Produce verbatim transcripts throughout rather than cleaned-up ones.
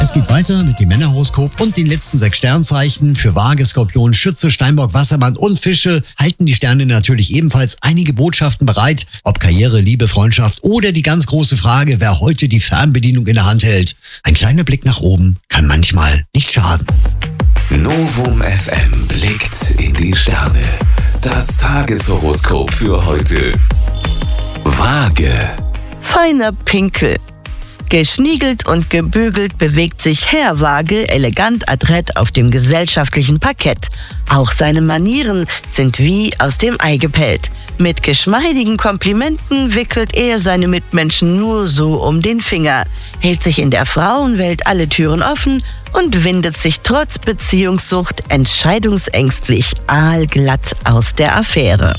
Es geht weiter mit dem Männerhoroskop und den letzten sechs Sternzeichen. Für Waage, Skorpion, Schütze, Steinbock, Wassermann und Fische halten die Sterne natürlich ebenfalls einige Botschaften bereit. Ob Karriere, Liebe, Freundschaft oder die ganz große Frage, wer heute die Fernbedienung in der Hand hält. Ein kleiner Blick nach oben kann manchmal nicht schaden. Novum F M blickt in die Sterne. Das Tageshoroskop für heute. Waage. Feiner Pinkel. Geschniegelt und gebügelt bewegt sich Herr Waage elegant adrett auf dem gesellschaftlichen Parkett. Auch seine Manieren sind wie aus dem Ei gepellt. Mit geschmeidigen Komplimenten wickelt er seine Mitmenschen nur so um den Finger, hält sich in der Frauenwelt alle Türen offen und windet sich trotz Beziehungssucht entscheidungsängstlich aalglatt aus der Affäre.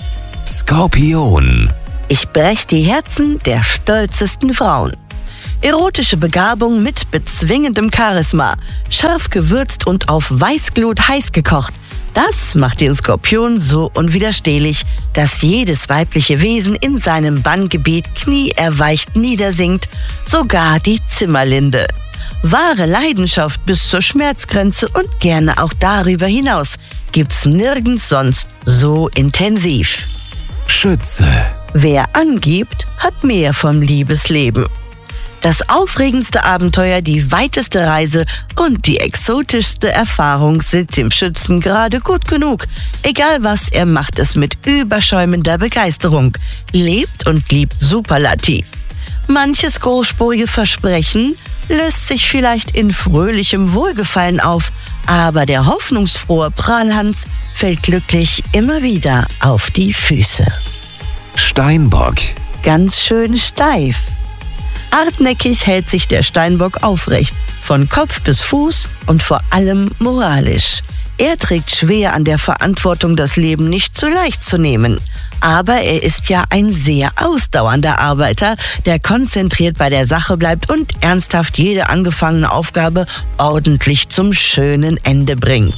Skorpion. Ich brech die Herzen der stolzesten Frauen. Erotische Begabung mit bezwingendem Charisma, scharf gewürzt und auf Weißglut heiß gekocht. Das macht den Skorpion so unwiderstehlich, dass jedes weibliche Wesen in seinem Banngebiet knieerweicht niedersinkt, sogar die Zimmerlinde. Wahre Leidenschaft bis zur Schmerzgrenze und gerne auch darüber hinaus gibt's nirgends sonst so intensiv. Schütze. Wer angibt, hat mehr vom Liebesleben. Das aufregendste Abenteuer, die weiteste Reise und die exotischste Erfahrung sind dem Schützen gerade gut genug. Egal was, er macht es mit überschäumender Begeisterung, lebt und liebt superlativ. Manches großspurige Versprechen löst sich vielleicht in fröhlichem Wohlgefallen auf, aber der hoffnungsfrohe Prahlhans fällt glücklich immer wieder auf die Füße. Steinbock. Ganz schön steif. Hartnäckig hält sich der Steinbock aufrecht, von Kopf bis Fuß und vor allem moralisch. Er trägt schwer an der Verantwortung, das Leben nicht zu leicht zu nehmen. Aber er ist ja ein sehr ausdauernder Arbeiter, der konzentriert bei der Sache bleibt und ernsthaft jede angefangene Aufgabe ordentlich zum schönen Ende bringt.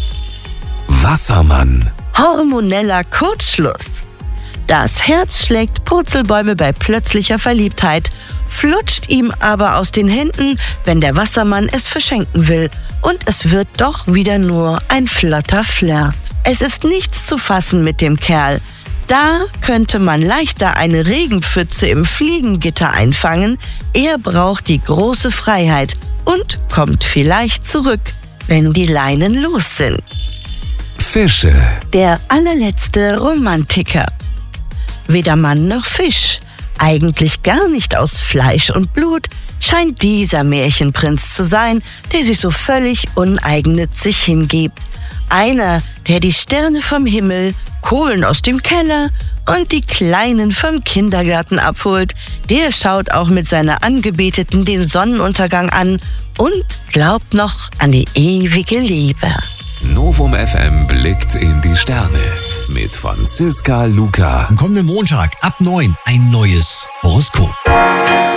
Wassermann. Hormoneller Kurzschluss. Das Herz schlägt Purzelbäume bei plötzlicher Verliebtheit, flutscht ihm aber aus den Händen, wenn der Wassermann es verschenken will. Und es wird doch wieder nur ein flotter Flirt. Es ist nichts zu fassen mit dem Kerl. Da könnte man leichter eine Regenpfütze im Fliegengitter einfangen. Er braucht die große Freiheit und kommt vielleicht zurück, wenn die Leinen los sind. Fische. Der allerletzte Romantiker. Weder Mann noch Fisch, eigentlich gar nicht aus Fleisch und Blut, scheint dieser Märchenprinz zu sein, der sich so völlig uneigennützig hingibt. Einer, der die Sterne vom Himmel, Kohlen aus dem Keller und die Kleinen vom Kindergarten abholt. Der schaut auch mit seiner Angebeteten den Sonnenuntergang an und glaubt noch an die ewige Liebe. Novum F M blickt in die Sterne mit Franziska Luca. Am kommenden Montag ab neun ein neues Horoskop.